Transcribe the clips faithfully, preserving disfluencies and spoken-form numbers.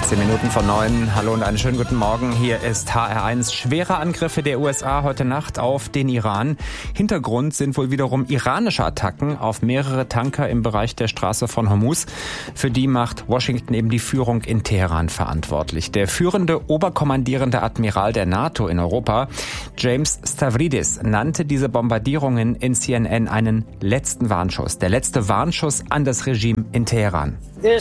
achtzehn Minuten vor neun. Hallo und einen schönen guten Morgen. Hier ist H R eins. Schwere Angriffe der U S A heute Nacht auf den Iran. Hintergrund sind wohl wiederum iranische Attacken auf mehrere Tanker im Bereich der Straße von Hormuz. Für die macht Washington eben die Führung in Teheran verantwortlich. Der führende oberkommandierende Admiral der NATO in Europa, James Stavridis, nannte diese Bombardierungen in C N N einen letzten Warnschuss. Der letzte Warnschuss an das Regime in Teheran.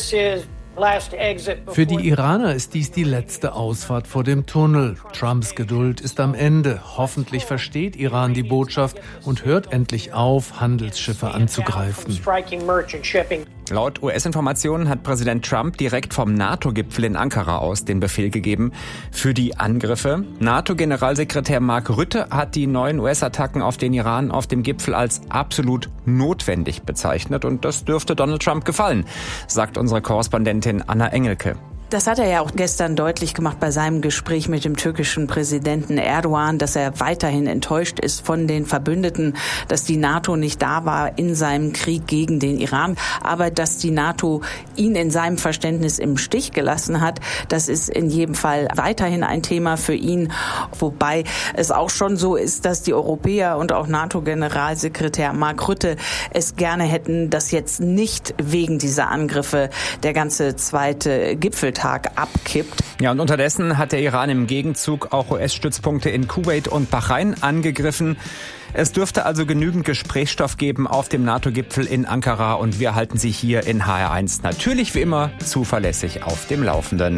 Für die Iraner ist dies die letzte Ausfahrt vor dem Tunnel. Trumps Geduld ist am Ende. Hoffentlich versteht Iran die Botschaft und hört endlich auf, Handelsschiffe anzugreifen. Laut U S-Informationen hat Präsident Trump direkt vom NATO-Gipfel in Ankara aus den Befehl gegeben für die Angriffe. NATO-Generalsekretär Mark Rutte hat die neuen U S-Attacken auf den Iran auf dem Gipfel als absolut notwendig bezeichnet. Und das dürfte Donald Trump gefallen, sagt unsere Korrespondentin Anna Engelke. Das hat er ja auch gestern deutlich gemacht bei seinem Gespräch mit dem türkischen Präsidenten Erdogan, dass er weiterhin enttäuscht ist von den Verbündeten, dass die NATO nicht da war in seinem Krieg gegen den Iran, aber dass die NATO ihn in seinem Verständnis im Stich gelassen hat. Das ist in jedem Fall weiterhin ein Thema für ihn, wobei es auch schon so ist, dass die Europäer und auch NATO-Generalsekretär Mark Rutte es gerne hätten, dass jetzt nicht wegen dieser Angriffe der ganze zweite Gipfeltag abkippt. Ja, und unterdessen hat der Iran im Gegenzug auch U S-Stützpunkte in Kuwait und Bahrain angegriffen. Es dürfte also genügend Gesprächsstoff geben auf dem NATO-Gipfel in Ankara und wir halten Sie hier in H R eins natürlich wie immer zuverlässig auf dem Laufenden.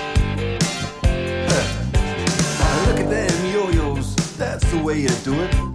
Look at them yo-yos, that's the way you do it.